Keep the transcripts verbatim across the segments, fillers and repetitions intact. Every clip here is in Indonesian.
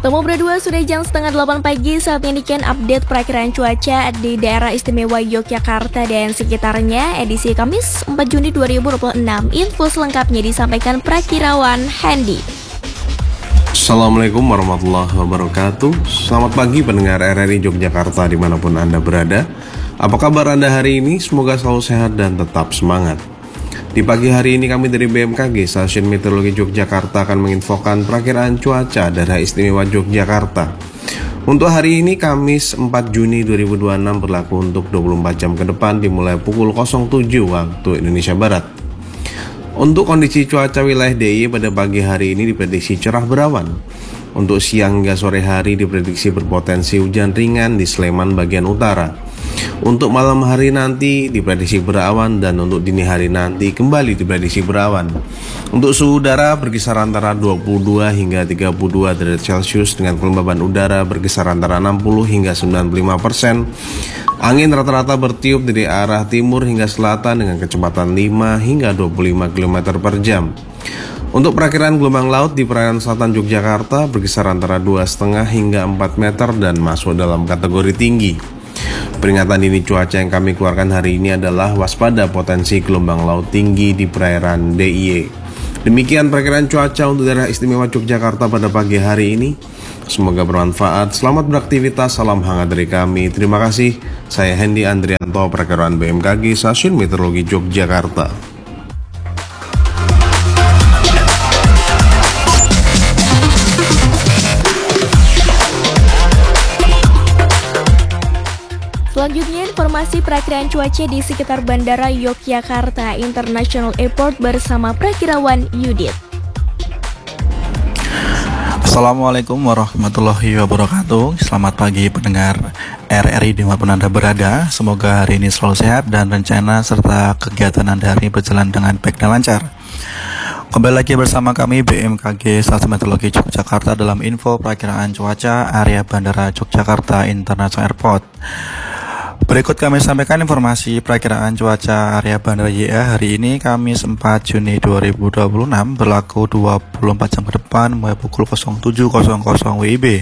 Temu berdua sudah jam setengah delapan pagi, saatnya Niken update perakiraan cuaca di daerah istimewa Yogyakarta dan sekitarnya edisi Kamis empat Juni dua ribu dua puluh enam. Info selengkapnya disampaikan Prakirawan Handy. Assalamualaikum warahmatullahi wabarakatuh. Selamat pagi pendengar R R I Yogyakarta dimanapun Anda berada. Apa kabar Anda hari ini? Semoga selalu sehat dan tetap semangat. Di pagi hari ini kami dari B M K G Stasiun Meteorologi Yogyakarta akan menginfokan perakiraan cuaca daerah istimewa Yogyakarta. Untuk hari ini Kamis empat Juni dua ribu dua puluh enam berlaku untuk dua puluh empat jam ke depan dimulai pukul nol tujuh waktu Indonesia Barat. Untuk kondisi cuaca wilayah D I Y pada pagi hari ini diprediksi cerah berawan. Untuk siang hingga sore hari diprediksi berpotensi hujan ringan di Sleman bagian utara. Untuk malam hari nanti diprediksi berawan dan untuk dini hari nanti kembali diprediksi berawan. Untuk suhu udara berkisar antara dua puluh dua hingga tiga puluh dua derajat Celcius dengan kelembaban udara berkisar antara enam puluh hingga sembilan puluh lima persen. Angin rata-rata bertiup dari arah timur hingga selatan dengan kecepatan lima hingga dua puluh lima kilometer per jam. Untuk perakiraan gelombang laut di perairan selatan Yogyakarta berkisar antara dua koma lima hingga empat meter dan masuk dalam kategori tinggi. Peringatan dini cuaca yang kami keluarkan hari ini adalah waspada potensi gelombang laut tinggi di perairan D I Y. Demikian perakiraan cuaca untuk daerah istimewa Yogyakarta pada pagi hari ini. Semoga bermanfaat. Selamat beraktivitas. Salam hangat dari kami. Terima kasih. Saya Hendy Andrianto, perakiraan B M K G Stasiun Meteorologi Yogyakarta. Selanjutnya informasi perakiraan cuaca di sekitar Bandara Yogyakarta International Airport bersama Prakirawan Yudit. Assalamualaikum warahmatullahi wabarakatuh. Selamat pagi pendengar R R I dimanapun Anda berada. Semoga hari ini selalu sehat dan rencana serta kegiatan Anda hari ini berjalan dengan baik dan lancar. Kembali lagi bersama kami B M K G Stasiun Meteorologi Yogyakarta dalam info perakiraan cuaca area Bandara Yogyakarta International Airport. Berikut kami sampaikan informasi perakiraan cuaca area Bandara Y A hari ini Kamis empat Juni dua ribu dua puluh enam berlaku dua puluh empat jam ke depan mulai pukul nol tujuh nol nol W I B.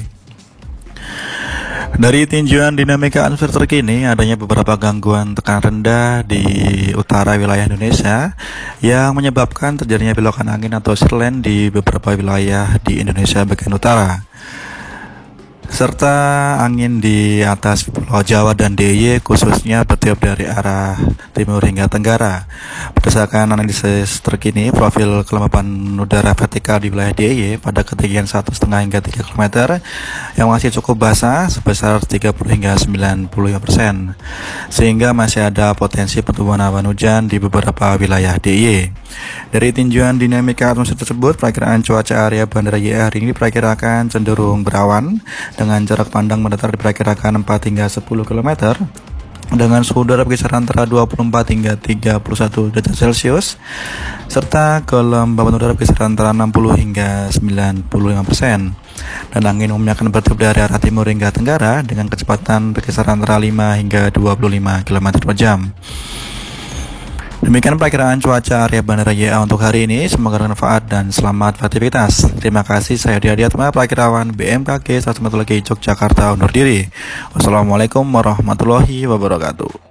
Dari tinjauan dinamika atmosfer terkini, adanya beberapa gangguan tekanan rendah di utara wilayah Indonesia yang menyebabkan terjadinya belokan angin atau sirkulen di beberapa wilayah di Indonesia bagian utara, serta angin di atas Pulau Jawa dan D I Y khususnya bertiup dari arah timur hingga tenggara. Berdasarkan analisis terkini, profil kelembapan udara vertikal di wilayah D I Y pada ketinggian satu koma lima hingga tiga kilometer yang masih cukup basah sebesar tiga puluh hingga sembilan puluh lima persen, sehingga masih ada potensi pertumbuhan awan hujan di beberapa wilayah D I Y. Dari tinjauan dinamika atmosfer tersebut, perakiraan cuaca area Bandara Y A hari ini diperkirakan cenderung berawan dengan jarak pandang mendatar diperkirakan empat hingga sepuluh kilometer dengan suhu udara berkisar antara dua puluh empat hingga tiga puluh satu derajat Celcius serta kelembaban udara berkisar antara enam puluh hingga sembilan puluh lima persen, dan angin umumnya akan bertiup dari arah timur hingga tenggara dengan kecepatan berkisar antara lima hingga dua puluh lima kilometer per jam. Demikian perakiraan cuaca area Bandara Y A untuk hari ini. Semoga bermanfaat dan selamat beraktivitas. Terima kasih. Saya Diadiatma, perakirawan B M K G Stasiun Meteorologi Yogyakarta undur diri. Wassalamualaikum warahmatullahi wabarakatuh.